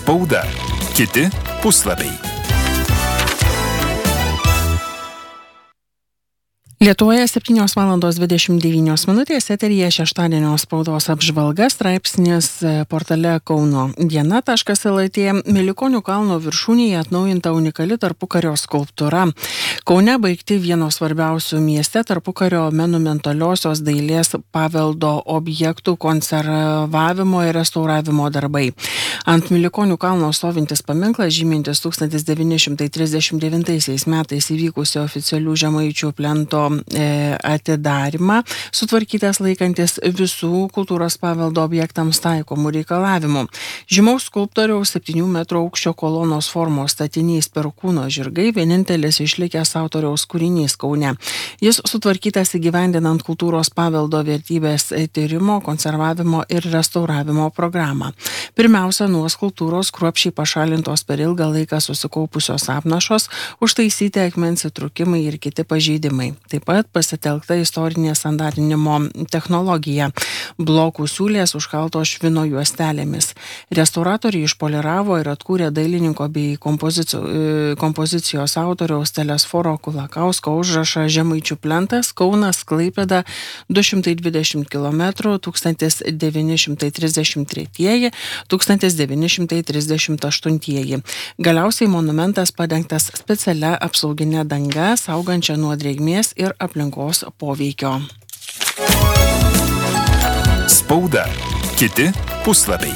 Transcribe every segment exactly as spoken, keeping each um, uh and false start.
Spauda. Kiti puslapiai. Lietuvoje septynios valandos dvidešimt devynios minutės, eteryje šeštadienio spaudos apžvalga, straipsnis portale Kauno diena taškas lt. Milikonių kalno viršūnėje atnaujinta unikali tarpukario skulptūra. Kaune baigti vieno svarbiausių mieste tarpukario monumentaliosios dailės paveldo objektų konservavimo ir restauravimo darbai. Ant Milikonių kalno stovintis paminklas, žymintis tūkstantis devyni šimtai trisdešimt devintaisiais metais įvykusio oficialių žemaičių plento atidarimą, sutvarkytas laikantis visų kultūros paveldo objektams taikomų reikalavimų. Žymaus skulptoriaus septynių metrų aukščio kolonos formos statinys Perkūno žirgai vienintelis išlikęs autoriaus kūrinys Kaune. Jis sutvarkytas įgyvendinant kultūros paveldo vertybės tyrimo, konservavimo ir restauravimo programą. Pirmiausia, nuo skulptūros kruopščiai pašalintos per ilgą laiką susikaupusios apnašos, užtaisyti akmens įtrūkimai ir kiti pažeidimai. Taip pat pasitelkta istorinė sandarinimo technologija. Blokų siūlės užkalto švino juostelėmis. Restauratoriai išpoliravo ir atkūrė dailininko bei kompozicijos autoriaus Telesforo Kulakausko užrašą Žemaičių plentas, Kaunas, Klaipėda, du šimtai dvidešimt kilometrų, tūkstantis devyni šimtai trisdešimt trečiieji - tūkstantis devyni šimtai trisdešimt aštuntieji. Galiausiai monumentas padengtas specialia apsauginė danga, saugančia nuo drėgmės ir aplinkos poveikio. Spauda. Kiti puslapiai.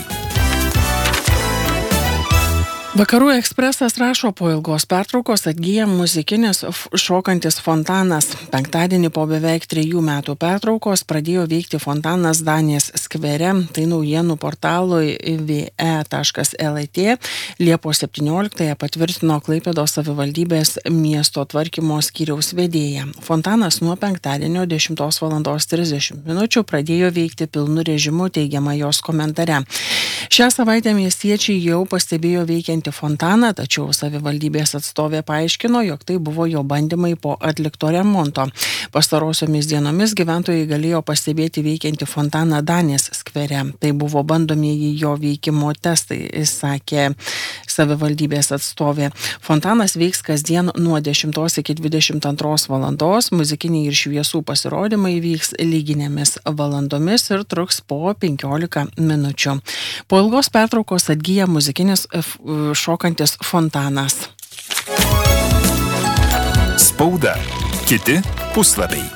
Vakarų ekspresas rašo, po ilgos pertraukos atgyja muzikinis šokantis fontanas. Penktadienį po beveik trejų metų pertraukos pradėjo veikti fontanas Danės skvere. Tai naujienų portalui v e taškas lt Liepos septynioliktąją patvirtino Klaipėdos savivaldybės miesto tvarkymo skyriaus vedėja. Fontanas nuo penktadienio dešimtos valandos trisdešimt minučių pradėjo veikti pilnu režimu, teigiama jos komentare. Šią savaitę miestiečiai jau pastebėjo veikiantį fontaną, tačiau savivaldybės atstovė paaiškino, jog tai buvo jo bandymai po atlikto remonto. Pastarosiomis dienomis gyventojai galėjo pastebėti veikiantį fontaną Danės skvere. Tai buvo bandomieji jo veikimo testai, sakė savivaldybės atstovė. Fontanas veiks kasdien nuo dešimtos iki dvidešimt antros valandos, muzikiniai ir šviesų pasirodymai vyks lyginėmis valandomis ir truks po penkiolika minučių. Po ilgos pertraukos atgyja muzikinis šokantis fontanas. Spauda. Kiti puslapiai.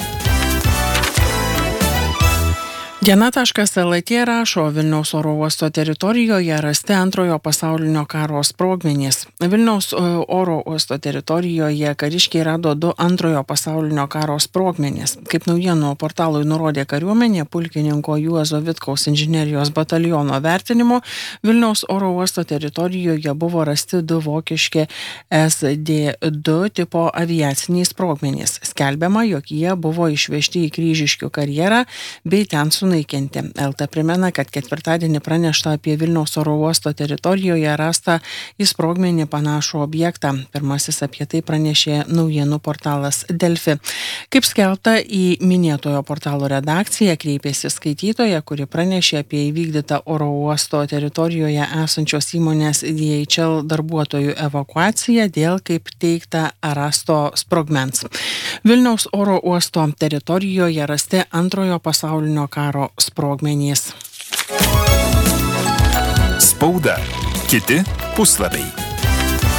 Diena taškas lt rašo, Vilniaus oro uosto teritorijoje rasti antrojo pasaulinio karo sprogmenys. Vilniaus oro uosto teritorijoje kariškiai rado du antrojo pasaulinio karo sprogmenys. Kaip naujienų portalui nurodė kariuomenė, pulkininko Juozo Vitkaus inžinerijos bataliono vertinimo, Vilniaus oro uosto teritorijoje buvo rasti du vokiški S D du tipo aviaciniai sprogmenys. Skelbiama, jog jie buvo išvežti į Kryžiškių karjerą bei ten sunaikinti. L T primena, kad ketvirtadienį pranešta apie Vilniaus oro uosto teritorijoje rastą į sprogmenį panašų objektą. Pirmasis apie tai pranešė naujienų portalas Delfi. Kaip skelbta, į minėtojo portalo redakciją kreipėsi skaitytoja, kuri pranešė apie įvykdytą oro uosto teritorijoje esančios įmonės D H L darbuotojų evakuaciją dėl, kaip teigta, rasto sprogmens. Vilniaus oro uosto teritorijoje rasti antrojo pasaulinio karo sprogmenys. Spauda. Kiti puslapiai.